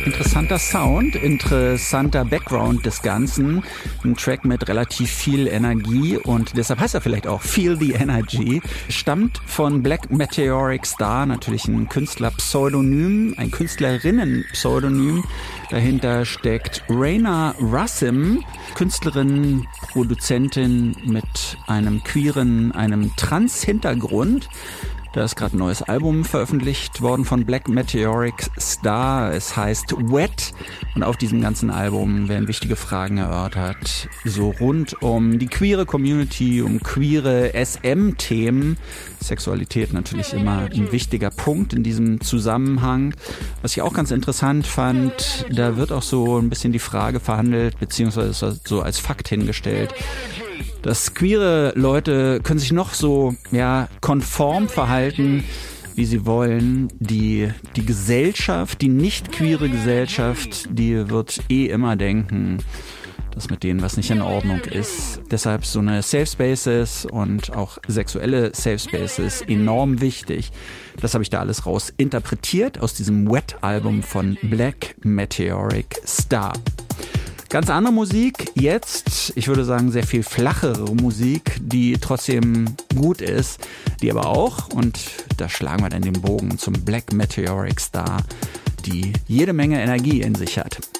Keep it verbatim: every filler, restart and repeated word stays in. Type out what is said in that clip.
Interessanter Sound, interessanter Background des Ganzen. Ein Track mit relativ viel Energie und deshalb heißt er vielleicht auch Feel the Energy. Stammt von Black Meteoric Star, natürlich ein Künstlerpseudonym, ein Künstlerinnenpseudonym. Dahinter steckt Raina Russim, Künstlerin, Produzentin mit einem queeren, einem Trans-Hintergrund. Da ist gerade ein neues Album veröffentlicht worden von Black Meteoric Star. Es heißt Wet und auf diesem ganzen Album werden wichtige Fragen erörtert, so rund um die queere Community, um queere S M-Themen. Sexualität natürlich immer ein wichtiger Punkt in diesem Zusammenhang. Was ich auch ganz interessant fand, da wird auch so ein bisschen die Frage verhandelt, beziehungsweise so als Fakt hingestellt, dass queere Leute können sich noch so ja konform verhalten, wie sie wollen. Die, die Gesellschaft, die nicht queere Gesellschaft, die wird eh immer denken, dass mit denen was nicht in Ordnung ist. Deshalb so eine Safe Spaces und auch sexuelle Safe Spaces enorm wichtig. Das habe ich da alles raus interpretiert aus diesem Wet-Album von Black Meteoric Star. Ganz andere Musik, jetzt, ich würde sagen, sehr viel flachere Musik, die trotzdem gut ist, die aber auch, und da schlagen wir dann den Bogen zum Black Meteoric Star, die jede Menge Energie in sich hat.